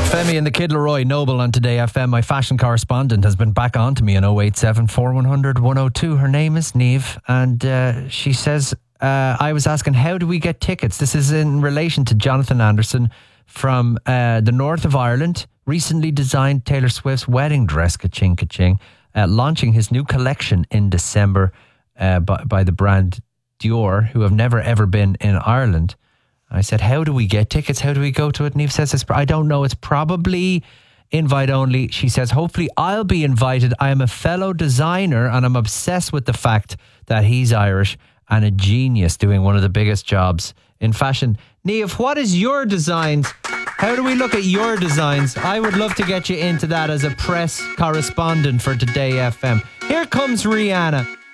Femi and the Kid Leroy, Noble on Today FM. My fashion correspondent has been back on to me on 087 4100 102. Her name is Niamh, and she says, I was asking, how do we get tickets? This is in relation to Jonathan Anderson from the north of Ireland, recently designed Taylor Swift's wedding dress, ka-ching, ka-ching, launching his new collection in December by the brand Dior, who have never ever been in Ireland. I said, how do we get tickets? How do we go to it? Niamh says, I don't know. It's probably invite only. She says, hopefully I'll be invited. I am a fellow designer and I'm obsessed with the fact that he's Irish and a genius doing one of the biggest jobs in fashion. Niamh, what is your designs? How do we look at your designs? I would love to get you into that as a press correspondent for Today FM. Here comes Rihanna.